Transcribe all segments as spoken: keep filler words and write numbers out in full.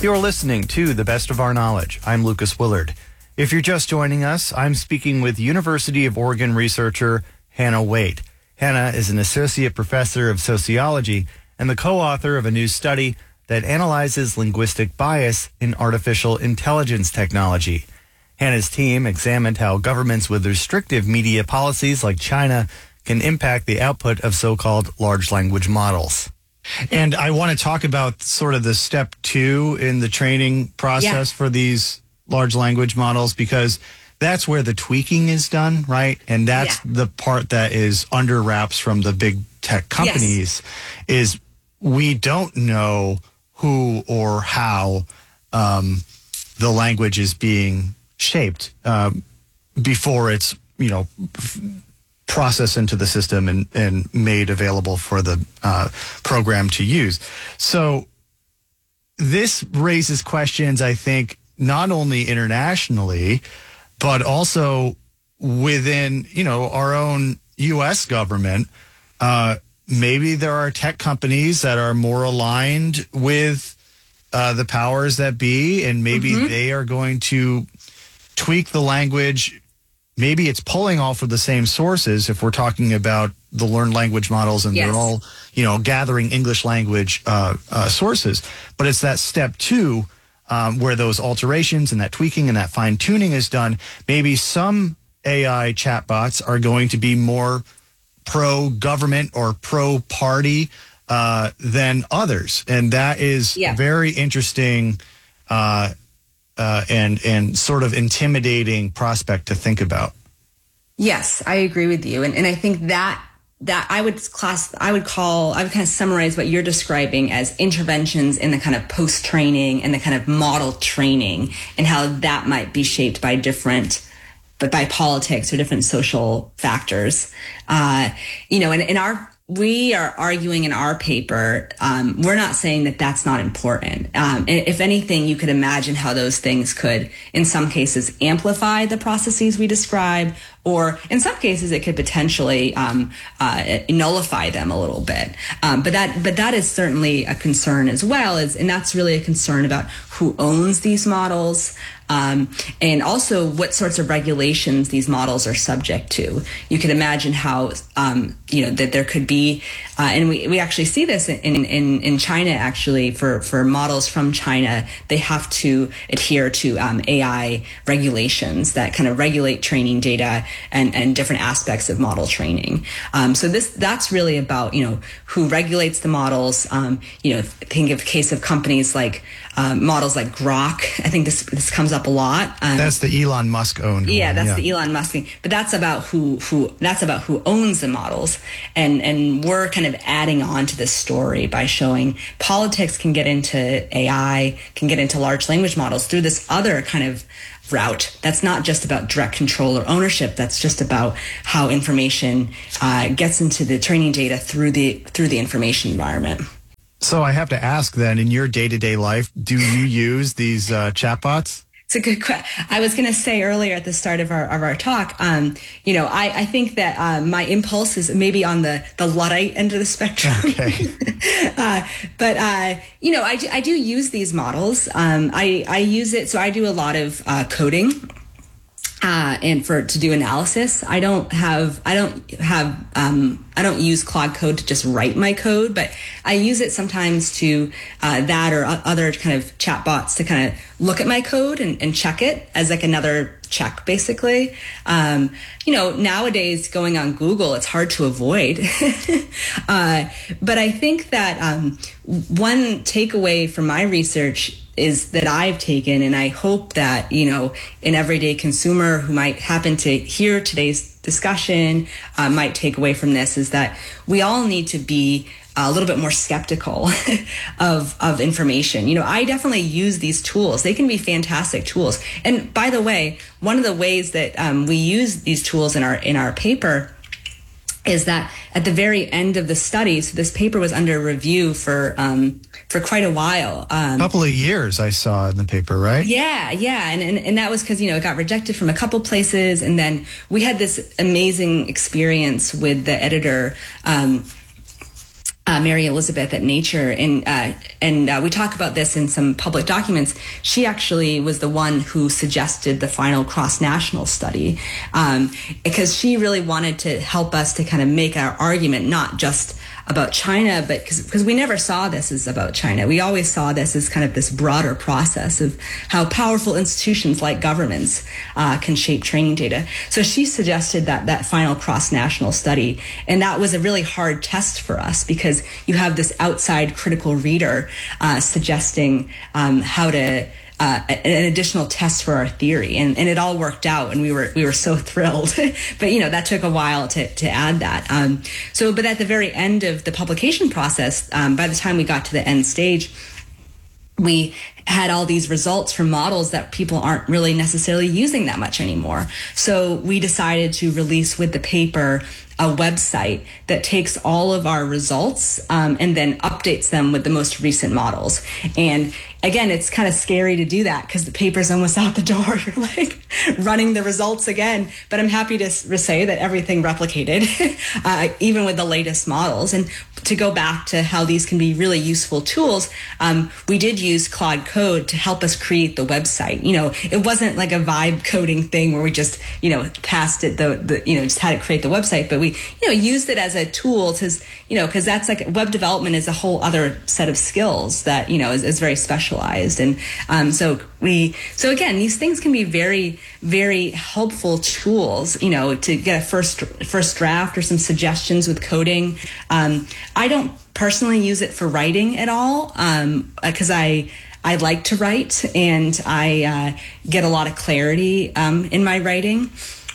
You're listening to The Best of Our Knowledge. I'm Lucas Willard. If you're just joining us, I'm speaking with University of Oregon researcher Hannah Waite. Hannah is an associate professor of sociology and the co-author of a new study that analyzes linguistic bias in artificial intelligence technology. Hannah's team examined how governments with restrictive media policies like China can impact the output of so-called large language models. And I want to talk about sort of the step two in the training process yeah. for these large language models, because that's where the tweaking is done, right? And that's yeah. the part that is under wraps from the big tech companies yes. is we don't know who or how um, the language is being shaped um, before it's, you know, f- processed into the system and, and made available for the uh, program to use. So this raises questions, I think, not only internationally, but also within, you know, our own U S government. Uh, maybe there are tech companies that are more aligned with uh, the powers that be, and maybe mm-hmm. they are going to tweak the language. Maybe it's pulling off of the same sources if we're talking about the learned language models and yes. they're all, you know, gathering English language uh, uh, sources. But it's that step two um, where those alterations and that tweaking and that fine tuning is done. Maybe some A I chatbots are going to be more pro-government or pro-party uh, than others. And that is yeah. very interesting uh Uh, and and sort of intimidating prospect to think about. Yes, I agree with you, and and I think that that I would class I would call I would kind of summarize what you're describing as interventions in the kind of post training and the kind of model training, and how that might be shaped by different, but by politics or different social factors. Uh, you know, and in our we are arguing in our paper, um, we're not saying that that's not important. Um, if anything, you could imagine how those things could, in some cases, amplify the processes we describe, or in some cases, it could potentially um, uh, nullify them a little bit. Um, but that, but that is certainly a concern as well, is, and that's really a concern about who owns these models. Um, and also what sorts of regulations these models are subject to. You can imagine how, um, you know, that there could be, uh, and we, we actually see this in, in, in China, actually, for, for models from China, they have to adhere to um, A I regulations that kind of regulate training data and, and different aspects of model training. Um, so this, that's really about, you know, who regulates the models. Um, you know, think of the case of companies like, um, models like Grok. I think this, this comes up a lot. Um, that's the Elon Musk owned. Yeah, one. that's yeah. the Elon Musk thing. But that's about who, who, that's about who owns the models. And, and we're kind of adding on to this story by showing politics can get into A I, can get into large language models through this other kind of route. That's not just about direct control or ownership. That's just about how information uh, gets into the training data through the through the information environment. So I have to ask then, in your day-to-day life, do you use these uh, chatbots? It's a good question. I was going to say earlier at the start of our of our talk, um, you know, I, I think that uh, my impulse is maybe on the, the Luddite end of the spectrum. Okay. uh, but, uh, you know, I, I do use these models. Um, I, I use it. So I do a lot of uh, coding. Uh, and for to do analysis, I don't have I don't have um, I don't use Claude Code to just write my code, but I use it sometimes to uh, that or other kind of chatbots to kind of look at my code and, and check it as like another check, basically. Um, you know, nowadays going on Google, it's hard to avoid. uh, but I think that um, one takeaway from my research is that I've taken, and I hope that, you know, an everyday consumer who might happen to hear today's discussion uh, might take away from this, is that we all need to be a little bit more skeptical of of information. You know, I definitely use these tools. They can be fantastic tools. And by the way, one of the ways that um, we use these tools in our in our paper is that at the very end of the study, so this paper was under review for um, for quite a while. A um, couple of years I saw in the paper, right? Yeah, yeah. And, and, and that was because, you know, it got rejected from a couple places. And then we had this amazing experience with the editor, um, Uh, Mary Elizabeth at Nature, and uh, and uh, we talk about this in some public documents. She actually was the one who suggested the final cross-national study, um, because she really wanted to help us to kind of make our argument not just about China, but because we never saw this as about China. We always saw this as kind of this broader process of how powerful institutions like governments uh, can shape training data. So she suggested that that final cross-national study, and that was a really hard test for us because you have this outside critical reader uh, suggesting um, how to Uh, an additional test for our theory, and, and it all worked out, and we were we were so thrilled. But you know that took a while to to add that. Um, so, but at the very end of the publication process, um, by the time we got to the end stage, we had all these results from models that people aren't really necessarily using that much anymore. So we decided to release with the paper a website that takes all of our results um, and then updates them with the most recent models. And again, it's kind of scary to do that because the paper's almost out the door. You're like running the results again. But I'm happy to say that everything replicated, uh, even with the latest models. And to go back to how these can be really useful tools, um, we did use Claude Code to help us create the website. You know, it wasn't like a vibe coding thing where we just, you know, passed it, the, the you know, just had it create the website. But we, you know, used it as a tool to, you know, because that's like web development is a whole other set of skills that, you know, is, is very specialized. And um, so we, so again, these things can be very, very helpful tools, you know, to get a first, first draft or some suggestions with coding. Um, I don't personally use it for writing at all um, because I, I like to write and I uh, get a lot of clarity um, in my writing.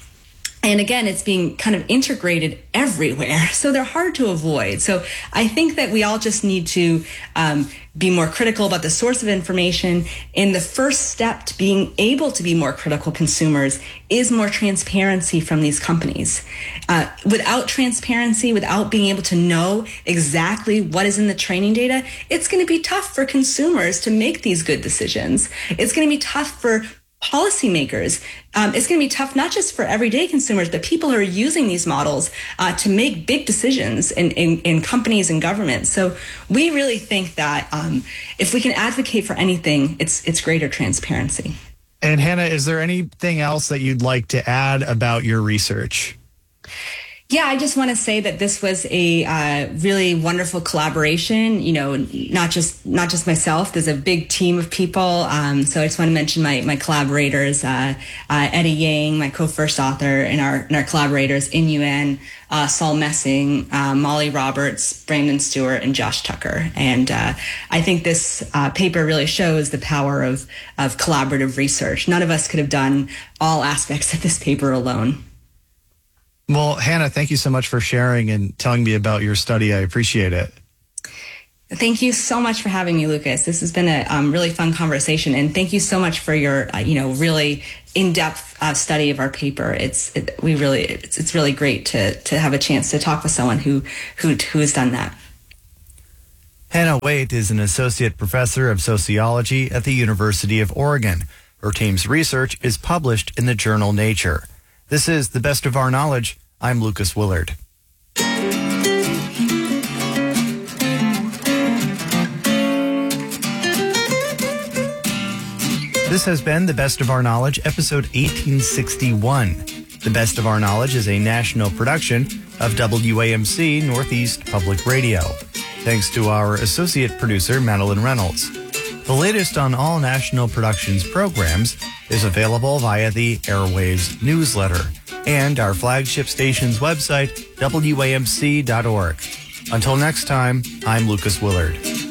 And again, it's being kind of integrated everywhere, so they're hard to avoid. So I think that we all just need to um, be more critical about the source of information. And the first step to being able to be more critical consumers is more transparency from these companies. Uh, without transparency, without being able to know exactly what is in the training data, it's going to be tough for consumers to make these good decisions. It's going to be tough for policymakers. Um, it's going to be tough not just for everyday consumers, but people who are using these models uh, to make big decisions in, in, in companies and governments. So we really think that um, if we can advocate for anything, it's it's greater transparency. And Hannah, is there anything else that you'd like to add about your research? Yeah, I just want to say that this was a uh, really wonderful collaboration. You know, not just not just myself. There's a big team of people. Um, so I just want to mention my my collaborators, uh, uh, Eddie Yang, my co-first author, and our and our collaborators in U N, uh, Saul Messing, uh, Molly Roberts, Brandon Stewart, and Josh Tucker. And uh, I think this uh, paper really shows the power of of collaborative research. None of us could have done all aspects of this paper alone. Well, Hannah, thank you so much for sharing and telling me about your study. I appreciate it. Thank you so much for having me, Lucas. This has been a um, really fun conversation, and thank you so much for your, uh, you know, really in-depth uh, study of our paper. It's it, we really it's, it's really great to to have a chance to talk with someone who who who has done that. Hannah Waite is an associate professor of sociology at the University of Oregon. Her team's research is published in the journal Nature. This is The Best of Our Knowledge. I'm Lucas Willard. This has been The Best of Our Knowledge, episode eighteen sixty-one. The Best of Our Knowledge is a national production of W A M C Northeast Public Radio. Thanks to our associate producer, Madeline Reynolds. The latest on all National Productions programs is available via the Airwaves newsletter and our flagship station's website, W A M C dot org. Until next time, I'm Lucas Willard.